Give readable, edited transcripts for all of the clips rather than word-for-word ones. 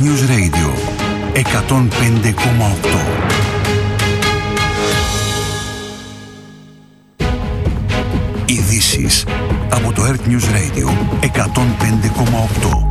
News Radio 105,8. Ειδήσεις από το Earth News Radio 105,8.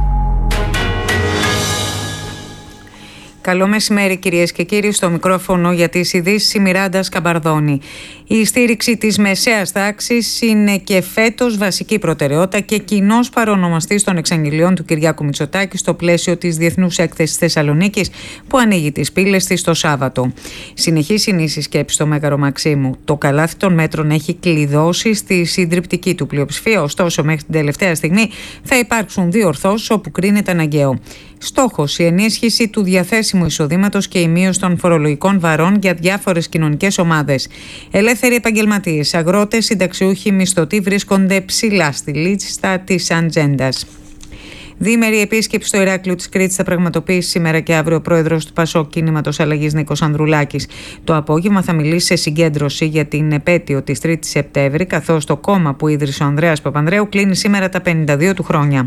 Καλό μεσημέρι κυρίες και κύριοι, στο μικρόφωνο για τις ειδήσεις η Μιράντα Σκαμπαρδόνη. Η στήριξη της μεσαίας τάξης είναι και φέτος βασική προτεραιότητα και κοινός παρονομαστής των εξαγγελιών του Κυριάκου Μητσοτάκη στο πλαίσιο της Διεθνούς Έκθεσης Θεσσαλονίκης που ανοίγει τις πύλες της το Σάββατο. Συνεχής είναι η συσκέψη στο Μέγαρο Μαξίμου. Το καλάθι των μέτρων έχει κλειδώσει στη συντριπτική του πλειοψηφία, ωστόσο μέχρι την τελευταία στιγμή θα υπάρξουν διορθώσεις όπου κρίνεται αναγκαίο. Στόχος η ενίσχυση του διαθέσιμου εισοδήματος και η μείωση των φορολογικών βαρών για διάφορες κοινωνικές ομάδες. Ελεύθεροι επαγγελματίες, αγρότες, συνταξιούχοι, μισθωτοί βρίσκονται ψηλά στη λίστα της ατζέντας. Διήμερη επίσκεψη στο Ηράκλειο της Κρήτης θα πραγματοποιήσει σήμερα και αύριο ο πρόεδρος του ΠΑΣΟΚ Κίνηματος Αλλαγής Νίκος Ανδρουλάκης. Το απόγευμα θα μιλήσει σε συγκέντρωση για την επέτειο της 3ης Σεπτέμβρη, καθώς το κόμμα που ίδρυσε ο Ανδρέας Παπανδρέου κλείνει σήμερα τα 52 του χρόνια.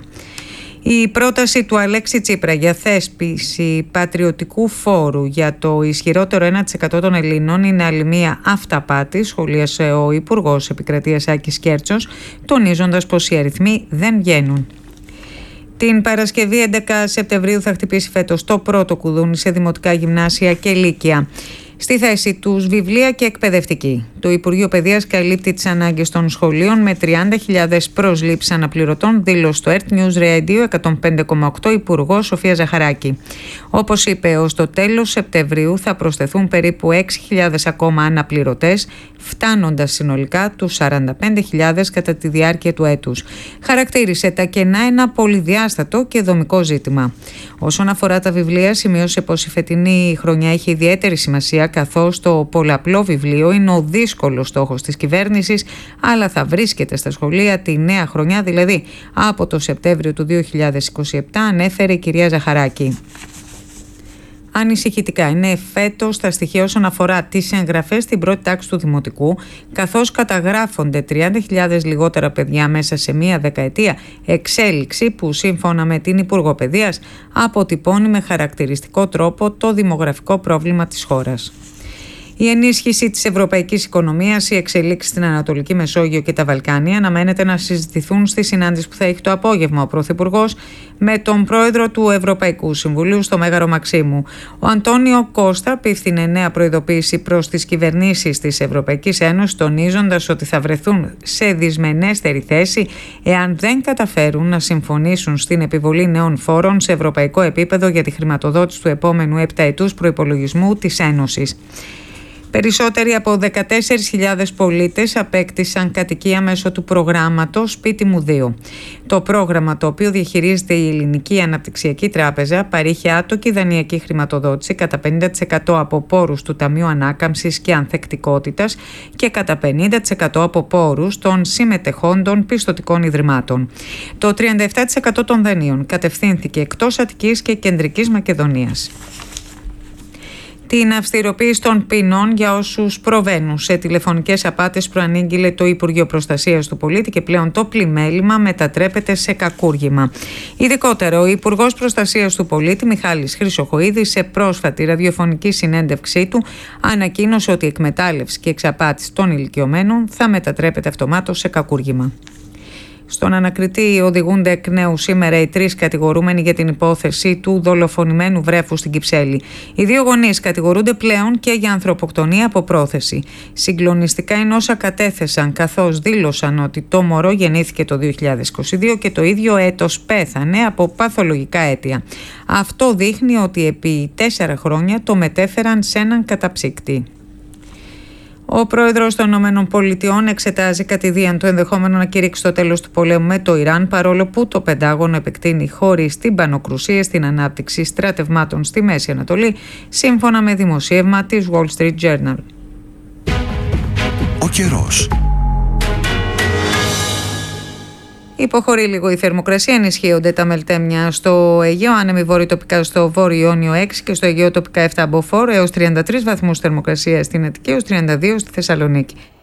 Η πρόταση του Αλέξη Τσίπρα για θέσπιση πατριωτικού φόρου για το ισχυρότερο 1% των Ελλήνων είναι άλλη μία αυταπάτη, σχολίασε ο Υπουργός Επικρατείας Άκης Κέρτσος, τονίζοντας πως οι αριθμοί δεν βγαίνουν. Την Παρασκευή 11 Σεπτεμβρίου θα χτυπήσει φέτος το πρώτο κουδούνι σε δημοτικά γυμνάσια και λύκεια. Στη θέση τους βιβλία και εκπαιδευτική. Το Υπουργείο Παιδείας καλύπτει τις ανάγκες των σχολείων με 30.000 προσλήψεις αναπληρωτών, δήλωσε στο Earth News Radio 105,8 Υπουργός Σοφία Ζαχαράκη. Όπως είπε, ως το τέλος Σεπτεμβρίου θα προσθεθούν περίπου 6.000 ακόμα αναπληρωτές, φτάνοντας συνολικά τους 45.000 κατά τη διάρκεια του έτους. Χαρακτήρισε τα κενά ένα πολυδιάστατο και δομικό ζήτημα. Όσον αφορά τα βιβλία, σημείωσε πως η φετινή χρονιά έχει ιδιαίτερη σημασία, καθώς το πολλαπλό βιβλίο είναι ο δύσκολος στόχος της κυβέρνησης, αλλά θα βρίσκεται στα σχολεία τη νέα χρονιά, δηλαδή από το Σεπτέμβριο του 2027, ανέφερε η κυρία Ζαχαράκη. Ανησυχητικά είναι φέτος τα στοιχεία όσον αφορά τις εγγραφές στην πρώτη τάξη του Δημοτικού, καθώς καταγράφονται 30.000 λιγότερα παιδιά μέσα σε μία δεκαετία, εξέλιξη που σύμφωνα με την Υπουργό Παιδείας αποτυπώνει με χαρακτηριστικό τρόπο το δημογραφικό πρόβλημα της χώρας. Η ενίσχυση της ευρωπαϊκής οικονομίας, οι εξελίξεις στην Ανατολική Μεσόγειο και τα Βαλκάνια αναμένεται να συζητηθούν στη συνάντηση που θα έχει το απόγευμα ο Πρωθυπουργός με τον Πρόεδρο του Ευρωπαϊκού Συμβουλίου στο Μέγαρο Μαξίμου. Ο Αντώνιο Κώστα απίφθινε νέα προειδοποίηση προς τις κυβερνήσεις της Ευρωπαϊκής Ένωσης, τονίζοντας ότι θα βρεθούν σε δυσμενέστερη θέση εάν δεν καταφέρουν να συμφωνήσουν στην επιβολή νέων φόρων σε ευρωπαϊκό επίπεδο για τη χρηματοδότηση του επόμενου επταετούς προϋπολογισμού της Ένωσης. Περισσότεροι από 14.000 πολίτες απέκτησαν κατοικία μέσω του προγράμματος Σπίτι μου 2. Το πρόγραμμα, το οποίο διαχειρίζεται η Ελληνική Αναπτυξιακή Τράπεζα, παρήχε άτοκη δανειακή χρηματοδότηση κατά 50% από πόρους του Ταμείου Ανάκαμψης και Ανθεκτικότητας και κατά 50% από πόρους των συμμετεχόντων πιστωτικών ιδρυμάτων. Το 37% των δανείων κατευθύνθηκε εκτός Αττικής και Κεντρικής Μακεδονίας. Την αυστηροποίηση των ποινών για όσους προβαίνουν σε τηλεφωνικές απάτες προανήγγειλε το Υπουργείο Προστασίας του Πολίτη και πλέον το πλημέλημα μετατρέπεται σε κακούργημα. Ειδικότερα, ο Υπουργός Προστασίας του Πολίτη Μιχάλης Χρυσοχοΐδης σε πρόσφατη ραδιοφωνική συνέντευξή του ανακοίνωσε ότι η εκμετάλλευση και εξαπάτηση των ηλικιωμένων θα μετατρέπεται αυτομάτως σε κακούργημα. Στον ανακριτή οδηγούνται εκ νέου σήμερα οι 3 κατηγορούμενοι για την υπόθεση του δολοφονημένου βρέφου στην Κυψέλη. Οι 2 γονείς κατηγορούνται πλέον και για ανθρωποκτονία από πρόθεση. Συγκλονιστικά είναι όσα κατέθεσαν, καθώς δήλωσαν ότι το μωρό γεννήθηκε το 2022 και το ίδιο έτος πέθανε από παθολογικά αίτια. Αυτό δείχνει ότι επί 4 χρόνια το μετέφεραν σε έναν καταψύκτη. Ο πρόεδρος των ΗΠΑ εξετάζει κατηδίαν το ενδεχόμενο να κηρύξει το τέλος του πολέμου με το Ιράν, παρόλο που το Πεντάγωνο επεκτείνει χωρίς τυμπανοκρουσίες στην ανάπτυξη στρατευμάτων στη Μέση Ανατολή, σύμφωνα με δημοσίευμα της Wall Street Journal. Ο καιρός. Υποχωρεί λίγο η θερμοκρασία, ενισχύονται τα μελτέμια στο Αιγαίο, άνεμοι βόρειοι τοπικά στο Βόρειο Ιόνιο 6 και στο Αιγαίο τοπικά 7 μποφόρ έως 33 βαθμούς θερμοκρασία στην Αττική, έως 32 στη Θεσσαλονίκη.